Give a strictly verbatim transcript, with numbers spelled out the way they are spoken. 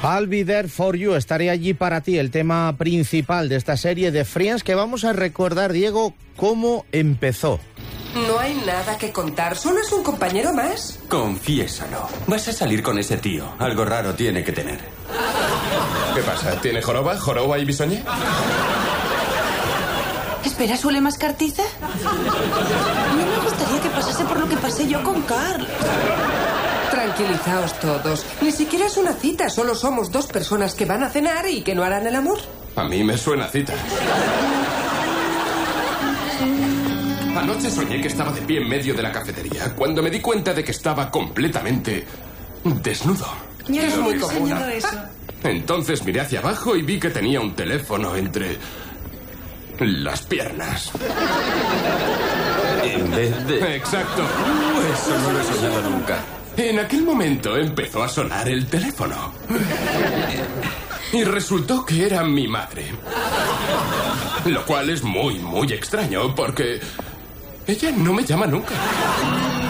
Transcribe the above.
I'll be there for you, estaré allí para ti, el tema principal de esta serie de Friends, que vamos a recordar, Diego, cómo empezó. No hay nada que contar, solo es un compañero más. Confiésalo. Vas a salir con ese tío. Algo raro tiene que tener. ¿Qué pasa? ¿Tiene joroba, joroba y bisoñé? Espera, ¿suele mascar tiza? No me gustaría que pasase por lo que pasé yo con Carl. Tranquilizaos todos. Ni siquiera es una cita, solo somos dos personas que van a cenar y que no harán el amor. A mí me suena cita. Anoche soñé que estaba de pie en medio de la cafetería, cuando me di cuenta de que estaba completamente desnudo. Ya es muy común. Entonces miré hacia abajo y vi que tenía un teléfono entre las piernas. En vez de... Exacto. Eso no lo he soñado nunca. En aquel momento empezó a sonar el teléfono. Y resultó que era mi madre. Lo cual es muy, muy extraño, porque ella no me llama nunca.